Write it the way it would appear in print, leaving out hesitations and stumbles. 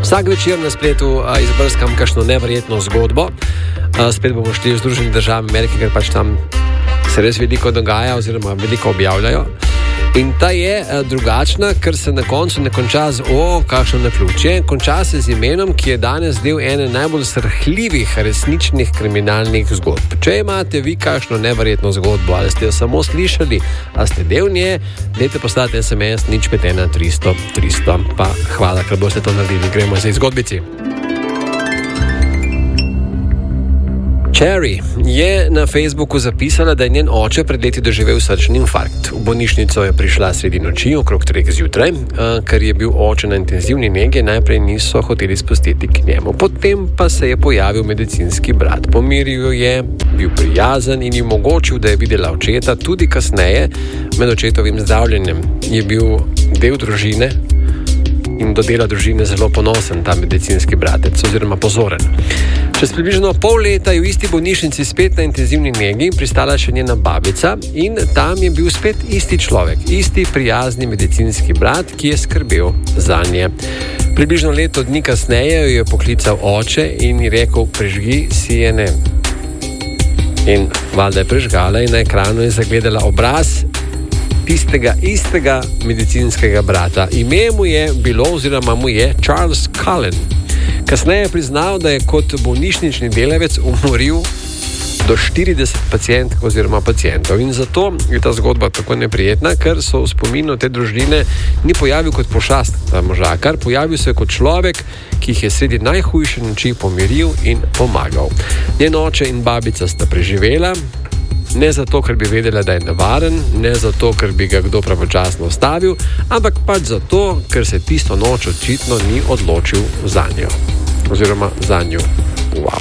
Vsak večer na spletu izbrskam kakšno neverjetno zgodbo. Spet bomo šli v Združene države Amerike, ker pač tam se res veliko dogaja oziroma veliko objavljajo. In ta je drugačna, ker se na koncu ne konča z kakšno naključje. Konča se z imenom, ki je danes del ene najbolj srhljivih resničnih kriminalnih zgodb. Če imate vi kakšno neverjetno zgodbo, ali ste jo samo slišali, ali ste del nje, dajte poslati SMS 051 300 300. Pa hvala, ker boste to naredili. Gremo zdaj zgodbici. Cherry je na Facebooku zapisala, da je njen oče pred leti doživel srčni infarkt. V bolnišnico je prišla sredi noči, okrog 3 zjutraj, ker je bil oče na intenzivni negi, najprej niso hoteli spustiti k njemu. Potem pa se je pojavil medicinski brat. Pomiril jo je, bil prijazen in ji omogočil, da je videla očeta. Tudi kasneje, med očetovim zdravljenjem, je bil del družine in do dela družine zelo ponosen ta medicinski bratec oziroma pozoren. Čez približno pol leta je v isti bolnišnici spet na intenzivni negi pristala še njena babica in tam je bil spet isti človek, isti prijazni medicinski brat, ki je skrbel zanje. Približno leto dni kasneje jo je poklical oče in ji rekel, prižgi CNN. In valjda je prižgala in na ekranu je zagledala obraz tistega istega medicinskega brata. Ime mu je bilo oziroma mu je Charles Cullen. Kasneje je priznal, da je kot bolnišnični delavec umoril do 40 pacientk oziroma pacientov. In zato je ta zgodba tako neprijetna, ker so v spominu te družine ni pojavil kot pošast ta možakar, pojavil se kot človek, ki jih je sredi najhujše noči pomiril in pomagal. Njen oče in babica sta preživela, ne zato, ker bi vedela, da je nevaren, ne zato, ker bi ga kdo pravočasno ustavil, ampak pač zato, ker se tisto noč očitno ni odločil zanjo oziroma zanjo.